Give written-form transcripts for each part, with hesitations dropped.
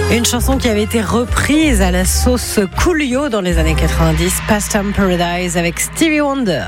Une chanson qui avait été reprise à la sauce Coolio dans les années 90, Pastime Paradise avec Stevie Wonder.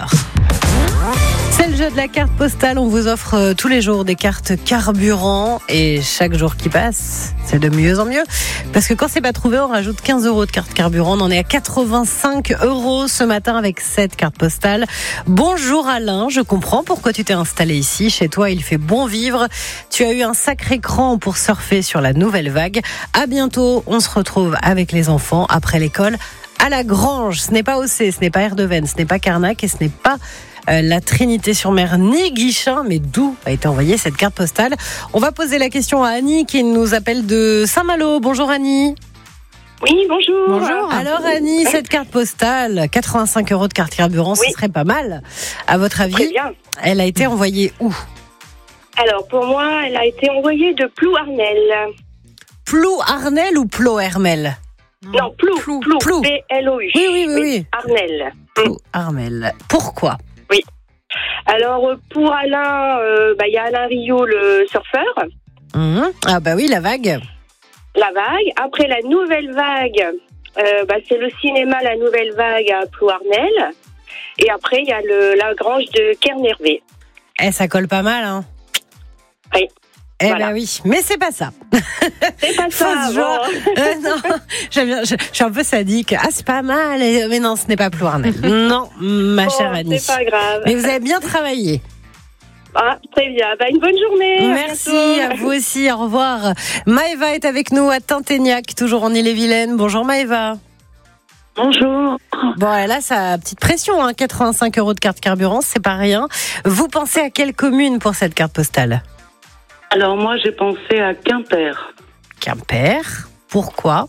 C'est le jeu de la carte postale. On vous offre tous les jours des cartes carburant et chaque jour qui passe, c'est de mieux en mieux. Parce que quand c'est pas trouvé, on rajoute 15 € de carte carburant. On en est à 85 € ce matin avec cette carte postale. Bonjour Alain, je comprends pourquoi tu t'es installé ici. Chez toi, il fait bon vivre. Tu as eu un sacré cran pour surfer sur la nouvelle vague. À bientôt, on se retrouve avec les enfants après l'école à la Grange. Ce n'est pas Auxerre, ce n'est pas Erdeven, ce n'est pas Carnac et ce n'est pas la Trinité-sur-Mer ni Guichin, mais d'où a été envoyée cette carte postale. On va poser la question à Annie qui nous appelle de Saint-Malo. Bonjour Annie. Oui, bonjour. Bonjour. Alors Annie, cette carte postale, 85 € de carte carburant, ce serait pas mal. À votre avis, très bien. Elle a été envoyée où? Alors pour moi, elle a été envoyée de Plouarnel. Plouarnel ou Plohermel? Non, Plou. P-L-O-U. Oui. Arnel. Plouarmel. Pourquoi? Oui. Alors pour Alain, y a Alain Rio, le surfeur. Ah bah oui, la vague. La vague. Après la nouvelle vague, c'est le cinéma La Nouvelle Vague à Plouarnel. Et après, il y a la grange de Kernervé. Ça colle pas mal, hein? Oui. Voilà. Ben oui, mais c'est pas ça. C'est pas ça. Non, je suis un peu sadique. Ah, c'est pas mal. Mais non, ce n'est pas Plouarnel. Non, ma chère Annie. C'est pas grave. Mais vous avez bien travaillé. Ah, très bien. Une bonne journée. Merci à vous aussi. Au revoir. Maëva est avec nous à Tinténiac, toujours en Ille-et-Vilaine. Bonjour Maëva. Bonjour. Bon, elle a sa petite pression, 85 € de carte carburant, c'est pas rien. Vous pensez à quelle commune pour cette carte postale? Alors moi, j'ai pensé à Quimper. Quimper, pourquoi?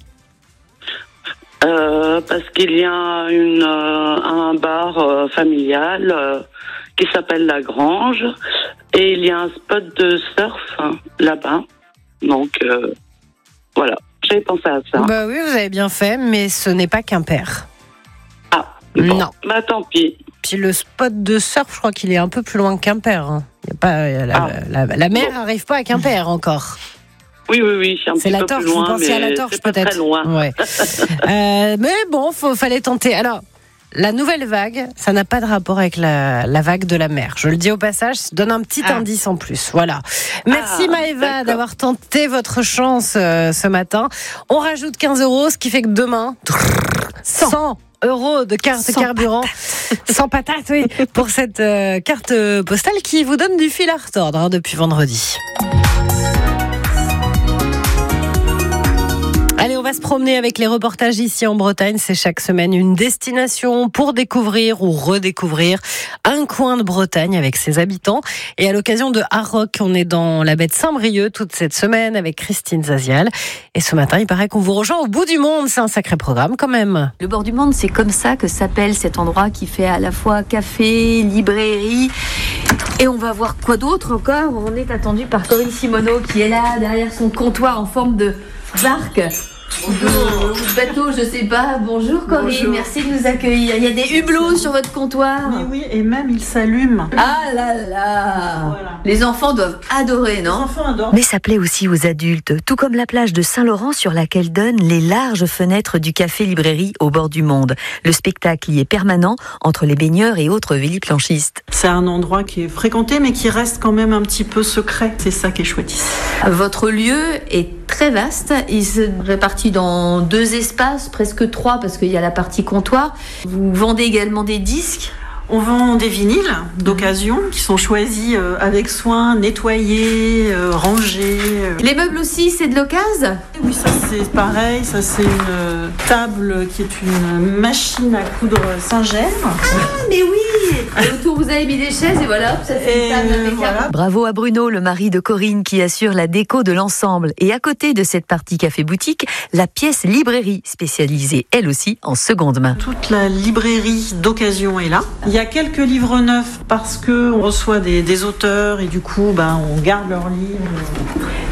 Parce qu'il y a un bar familial qui s'appelle La Grange et il y a un spot de surf là-bas. Donc voilà, j'ai pensé à ça. Bah oui, vous avez bien fait, mais ce n'est pas Quimper. Ah, bon. Non. Bah tant pis. Puis le spot de surf, je crois qu'il est un peu plus loin que Quimper. Il y a pas, la mer n'arrive pas à Quimper encore. Oui, c'est un petit peu plus loin. Vous pensiez à la Torche peut-être. Très loin. Ouais. Mais bon, fallait tenter. Alors, la nouvelle vague, ça n'a pas de rapport avec la vague de la mer. Je le dis au passage, ça donne un petit indice en plus. Voilà. Merci Maëva d'avoir tenté votre chance ce matin. On rajoute 15 €, ce qui fait que demain, 100 € de carte carburant. Sans patate, oui. Pour cette carte postale qui vous donne du fil à retordre depuis vendredi. Allez, on va se promener avec les reportages ici en Bretagne. C'est chaque semaine une destination pour découvrir ou redécouvrir un coin de Bretagne avec ses habitants. Et à l'occasion de Harrock, on est dans la baie de Saint-Brieuc toute cette semaine avec Christine Zazial. Et ce matin, il paraît qu'on vous rejoint au bout du monde. C'est un sacré programme quand même. Le bord du monde, c'est comme ça que s'appelle cet endroit qui fait à la fois café, librairie. Et on va voir quoi d'autre encore. On est attendu par Corinne Simoneau qui est là derrière son comptoir en forme de barque. Bonjour. Bateau, je sais pas. Bonjour Corinne, bonjour. Merci de nous accueillir. Il y a des hublots sur votre comptoir. Oui, et même ils s'allument. Ah là là. Voilà. Les enfants doivent adorer, non? Les enfants adorent. Mais ça plaît aussi aux adultes, tout comme la plage de Saint-Laurent sur laquelle donnent les larges fenêtres du café-librairie au bord du monde. Le spectacle y est permanent entre les baigneurs et autres véliplanchistes. C'est un endroit qui est fréquenté mais qui reste quand même un petit peu secret. C'est ça qui est chouette ici. Votre lieu est très vaste. Il se répartit dans 2 espaces, presque 3 parce qu'il y a la partie comptoir. Vous vendez également des disques? On vend des vinyles d'occasion qui sont choisis avec soin, nettoyés, rangés. Les meubles aussi, c'est de l'occasion? Oui, ça c'est pareil. Ça c'est une table qui est une machine à coudre Saint-Gemme. Ah, mais oui! Et autour, vous avez mis des chaises et voilà, ça fait une table avec voilà. Bravo à Bruno, le mari de Corinne, qui assure la déco de l'ensemble. Et à côté de cette partie café-boutique, la pièce librairie, spécialisée elle aussi en seconde main. Toute la librairie d'occasion est là. Il y a quelques livres neufs parce qu'on reçoit des auteurs et du coup on garde leurs livres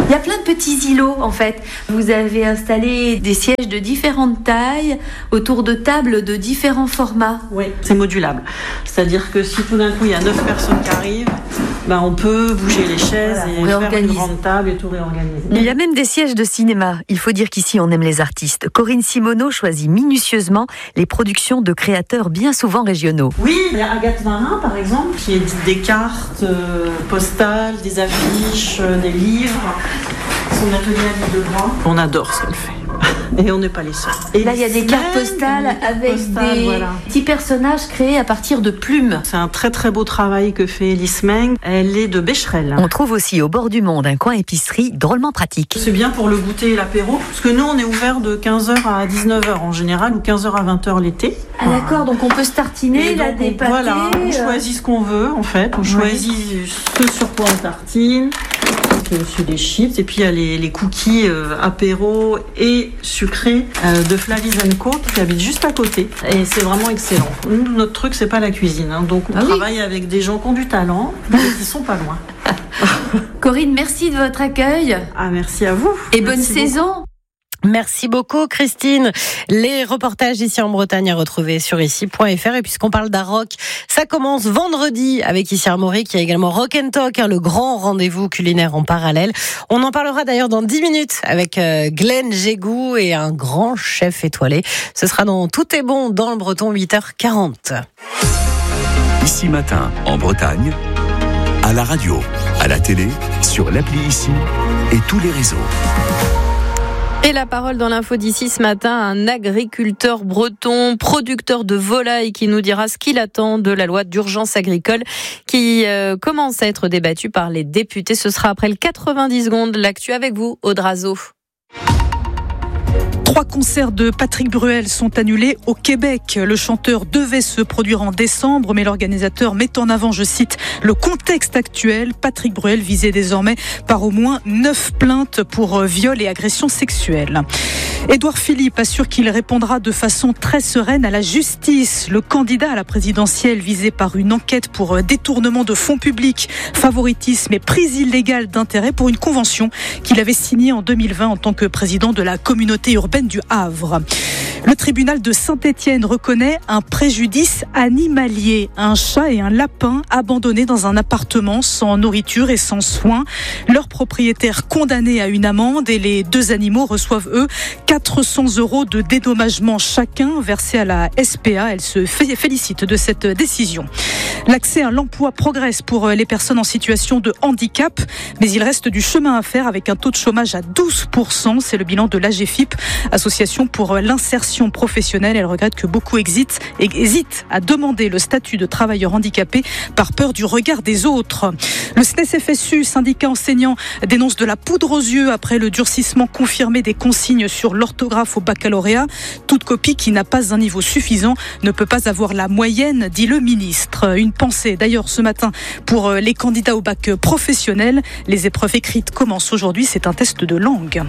Il y a plein de petits îlots en fait. Vous avez installé des sièges de différentes tailles autour de tables de différents formats. Oui, c'est modulable. C'est-à-dire que si tout d'un coup il y a 9 personnes qui arrivent, on peut bouger les chaises et faire une grande table et tout réorganiser. Il y a même des sièges de cinéma. Il faut dire qu'ici on aime les artistes. Corinne Simoneau choisit minutieusement les productions de créateurs bien souvent régionaux. Oui, il y a Agathe Marin par exemple qui édite des cartes postales, des affiches, des livres. Son atelier à l'île de Groix. On adore ce qu'elle fait. Et on n'est pas les seuls. Et là, il y a des cartes postales avec des petits personnages créés à partir de plumes. C'est un très très beau travail que fait Elise Meng. Elle est de Becherel. On trouve aussi au bord du monde un coin épicerie drôlement pratique. C'est bien pour le goûter et l'apéro, parce que nous, on est ouvert de 15h à 19h en général, ou 15h à 20h l'été. Ah d'accord, donc on peut se tartiner, là, des pâtés. Voilà, on choisit ce qu'on veut, en fait. On choisit ce sur quoi on tartine. Sur des chips, et puis il y a les cookies apéro et sucrés de Flavies & Co qui habitent juste à côté, et c'est vraiment excellent. Nous, notre truc c'est pas la cuisine, donc on travaille avec des gens qui ont du talent et qui sont pas loin. Corinne, merci de votre accueil. Merci à vous. Et bonne saison. Merci beaucoup Christine. Les reportages ici en Bretagne à retrouver sur ici.fr. Et puisqu'on parle d'Aroc, ça commence vendredi avec Ici Armorique. Il y a également Rock & Talk, le grand rendez-vous culinaire en parallèle. On en parlera d'ailleurs dans 10 minutes avec Glenn Jégou et un grand chef étoilé. Ce sera dans Tout est bon dans le Breton, 8h40. Ici Matin en Bretagne, à la radio, à la télé, sur l'appli Ici et tous les réseaux. Et la parole dans l'info d'ici ce matin, un agriculteur breton, producteur de volailles qui nous dira ce qu'il attend de la loi d'urgence agricole qui commence à être débattue par les députés. Ce sera après le 90 secondes. L'actu avec vous, Audrazo. 3 concerts de Patrick Bruel sont annulés au Québec. Le chanteur devait se produire en décembre, mais l'organisateur met en avant, je cite, le contexte actuel. Patrick Bruel visé désormais par au moins 9 plaintes pour viol et agression sexuelle. Édouard Philippe assure qu'il répondra de façon très sereine à la justice. Le candidat à la présidentielle visé par une enquête pour détournement de fonds publics, favoritisme et prise illégale d'intérêt pour une convention qu'il avait signée en 2020 en tant que président de la communauté urbaine du Havre. Le tribunal de Saint-Étienne reconnaît un préjudice animalier. Un chat et un lapin abandonnés dans un appartement sans nourriture et sans soins. Leur propriétaire condamné à une amende et les 2 animaux reçoivent, eux, 400 € de dédommagement chacun versés à la SPA. Elle se félicite de cette décision. L'accès à l'emploi progresse pour les personnes en situation de handicap, mais il reste du chemin à faire avec un taux de chômage à 12%. C'est le bilan de l'AGFIP, Association pour l'insertion professionnelle. Elle regrette que beaucoup hésitent à demander le statut de travailleur handicapé par peur du regard des autres. Le SNES-FSU, syndicat enseignant, dénonce de la poudre aux yeux après le durcissement confirmé des consignes sur l'orthographe au baccalauréat. Toute copie qui n'a pas un niveau suffisant ne peut pas avoir la moyenne, dit le ministre. Une pensée d'ailleurs ce matin pour les candidats au bac professionnel. Les épreuves écrites commencent aujourd'hui, c'est un test de langue.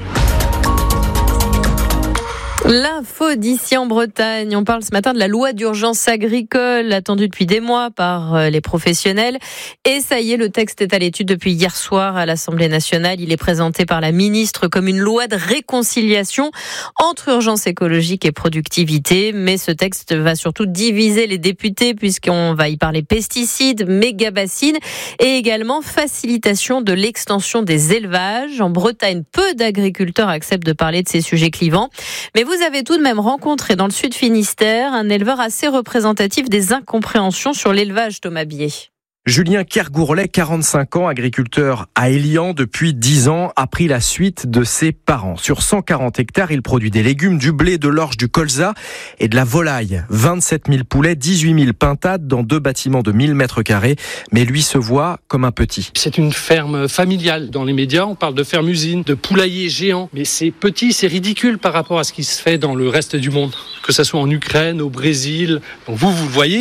L'info d'ici en Bretagne. On parle ce matin de la loi d'urgence agricole attendue depuis des mois par les professionnels. Et ça y est, le texte est à l'étude depuis hier soir à l'Assemblée nationale. Il est présenté par la ministre comme une loi de réconciliation entre urgence écologique et productivité. Mais ce texte va surtout diviser les députés puisqu'on va y parler pesticides, méga-bassines et également facilitation de l'extension des élevages. En Bretagne, peu d'agriculteurs acceptent de parler de ces sujets clivants. Mais vous avez tout de même rencontré dans le Sud Finistère un éleveur assez représentatif des incompréhensions sur l'élevage, Thomas Bier. Julien Kergourlet, 45 ans, agriculteur à Élian depuis 10 ans, a pris la suite de ses parents. Sur 140 hectares, il produit des légumes, du blé, de l'orge, du colza et de la volaille. 27 000 poulets, 18 000 pintades dans 2 bâtiments de 1000 mètres carrés. Mais lui se voit comme un petit. C'est une ferme familiale. Dans les médias, on parle de ferme-usine, de poulailler géant. Mais c'est petit, c'est ridicule par rapport à ce qui se fait dans le reste du monde. Que ce soit en Ukraine, au Brésil. Donc vous le voyez.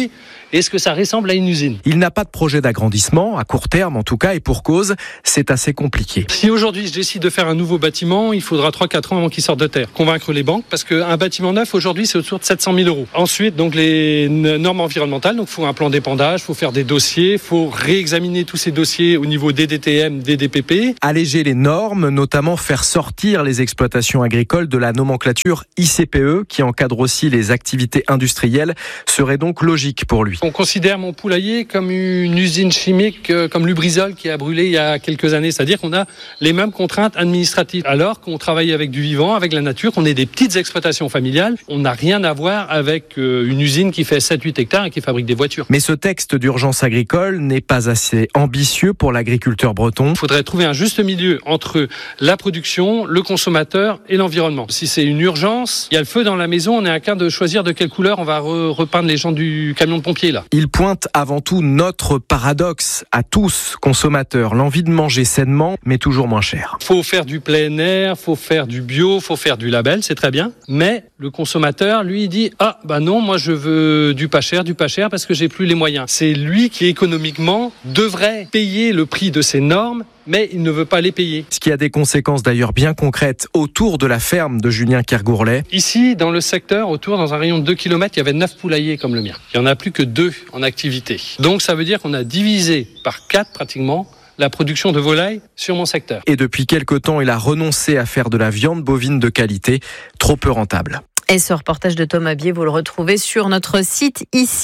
Est-ce que ça ressemble à une usine ? Il n'a pas de projet d'agrandissement, à court terme en tout cas, et pour cause, c'est assez compliqué. Si aujourd'hui je décide de faire un nouveau bâtiment, il faudra 3-4 ans avant qu'il sorte de terre. Convaincre les banques, parce qu'un bâtiment neuf aujourd'hui c'est autour de 700 000 €. Ensuite, donc les normes environnementales, donc il faut un plan d'épandage, il faut faire des dossiers, il faut réexaminer tous ces dossiers au niveau des DTM, des DPP. Alléger les normes, notamment faire sortir les exploitations agricoles de la nomenclature ICPE, qui encadre aussi les activités industrielles, serait donc logique pour lui. On considère mon poulailler comme une usine chimique, comme Lubrizol qui a brûlé il y a quelques années. C'est-à-dire qu'on a les mêmes contraintes administratives. Alors qu'on travaille avec du vivant, avec la nature, qu'on est des petites exploitations familiales, on n'a rien à voir avec une usine qui fait 7-8 hectares et qui fabrique des voitures. Mais ce texte d'urgence agricole n'est pas assez ambitieux pour l'agriculteur breton. Il faudrait trouver un juste milieu entre la production, le consommateur et l'environnement. Si c'est une urgence, il y a le feu dans la maison, on est à quart de choisir de quelle couleur on va repeindre les gens du camion de pompiers là. Il pointe avant tout notre paradoxe à tous, consommateurs, l'envie de manger sainement, mais toujours moins cher. Faut faire du plein air, faut faire du bio, faut faire du label, c'est très bien. Mais le consommateur, lui, il dit non, moi je veux du pas cher parce que j'ai plus les moyens. C'est lui qui économiquement devrait payer le prix de ces normes, mais il ne veut pas les payer. Ce qui a des conséquences d'ailleurs bien concrètes autour de la ferme de Julien Kergourlet. Ici, dans le secteur, dans un rayon de 2 km, il y avait 9 poulaillers comme le mien. Il n'y en a plus que 2 en activité. Donc ça veut dire qu'on a divisé par 4 pratiquement la production de volailles sur mon secteur. Et depuis quelque temps, il a renoncé à faire de la viande bovine de qualité, trop peu rentable. Et ce reportage de Thomas Bier, vous le retrouvez sur notre site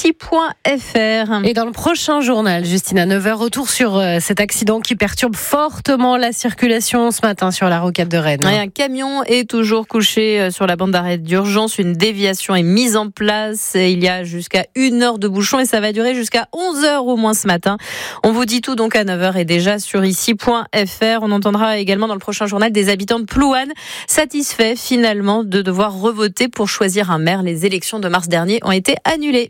ici.fr. Et dans le prochain journal, Justine, à 9h, retour sur cet accident qui perturbe fortement la circulation ce matin sur la rocade de Rennes. Ouais, un camion est toujours couché sur la bande d'arrêt d'urgence. Une déviation est mise en place. Il y a jusqu'à 1 heure de bouchon et ça va durer jusqu'à 11h au moins ce matin. On vous dit tout donc à 9h et déjà sur ici.fr. On entendra également dans le prochain journal des habitants de Plouane satisfaits finalement de devoir revoter pour choisir un maire. Les élections de mars dernier ont été annulées.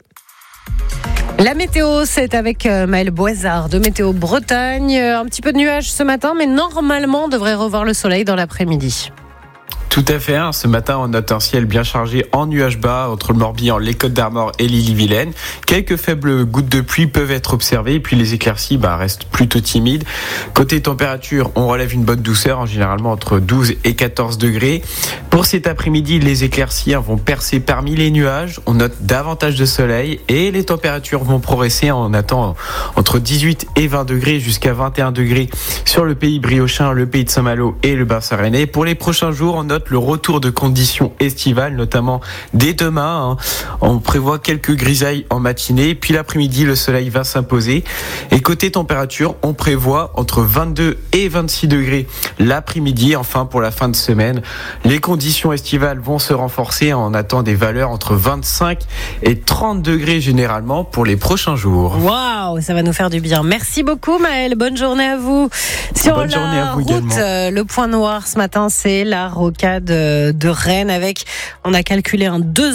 La météo, c'est avec Maëlle Boisard de Météo Bretagne. Un petit peu de nuages ce matin, mais normalement, on devrait revoir le soleil dans l'après-midi. Tout à fait. Ce matin, on note un ciel bien chargé en nuages bas entre le Morbihan, les Côtes-d'Armor et l'Ille-et-Vilaine. Quelques faibles gouttes de pluie peuvent être observées, et puis les éclaircies restent plutôt timides. Côté température, on relève une bonne douceur, généralement entre 12 et 14 degrés. Pour cet après-midi, les éclaircies vont percer parmi les nuages. On note davantage de soleil et les températures vont progresser. On attend entre 18 et 20 degrés jusqu'à 21 degrés sur le pays briochin, le pays de Saint-Malo et le bassin rennais. Pour les prochains jours, on note le retour de conditions estivales, notamment dès demain. On prévoit quelques grisailles en matinée, puis l'après-midi, le soleil va s'imposer. Et côté température, on prévoit entre 22 et 26 degrés l'après-midi. Enfin, pour la fin de semaine, les conditions estivales vont se renforcer. On attend des valeurs entre 25 et 30 degrés généralement pour les prochains jours. Waouh, ça va nous faire du bien. Merci beaucoup Maëlle, bonne journée à vous. Sur bonne journée à vous route, également. Le point noir ce matin, c'est la rocade de Rennes avec, on a calculé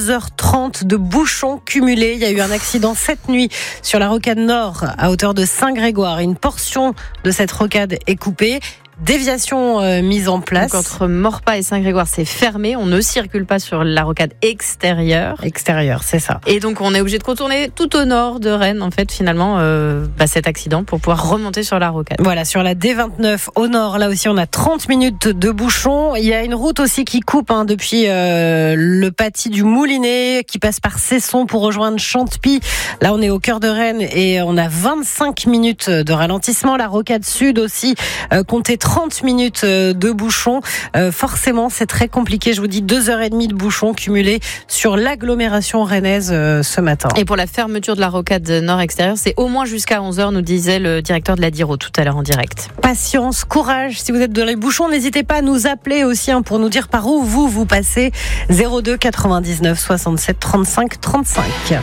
2h30 de bouchons cumulés. Il y a eu un accident cette nuit sur la rocade nord à hauteur de Saint-Grégoire. Une portion de cette rocade est coupée. Déviation mise en place. Donc entre Morpas et Saint-Grégoire, c'est fermé. On ne circule pas sur la rocade extérieure. Extérieure, c'est ça. Et donc on est obligé de contourner tout au nord de Rennes, en fait, finalement, cet accident pour pouvoir remonter sur la rocade. Voilà, sur la D29 au nord, là aussi on a 30 minutes de bouchon. Il y a une route aussi qui coupe depuis le Paty du Moulinet, qui passe par Cesson pour rejoindre Chantepie. Là on est au cœur de Rennes et on a 25 minutes de ralentissement. La rocade sud aussi, comptez 30 minutes de bouchon. Forcément, c'est très compliqué. Je vous dis 2h30 de bouchon cumulé sur l'agglomération rennaise ce matin. Et pour la fermeture de la rocade nord extérieure, c'est au moins jusqu'à 11h, nous disait le directeur de la DIRO tout à l'heure en direct. Patience, courage. Si vous êtes dans les bouchons, n'hésitez pas à nous appeler aussi pour nous dire par où vous passez. 02 99 67 35 35.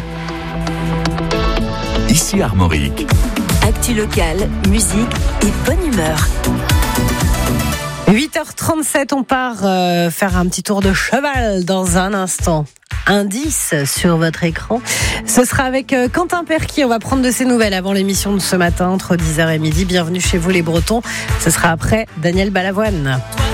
Ici Armorique. Actu locale, musique et bonne humeur. 8h37, on part faire un petit tour de cheval dans un instant. Indice sur votre écran. Ce sera avec Quentin Perquis. On va prendre de ses nouvelles avant l'émission de ce matin entre 10h et midi. Bienvenue chez vous les Bretons. Ce sera après Daniel Balavoine.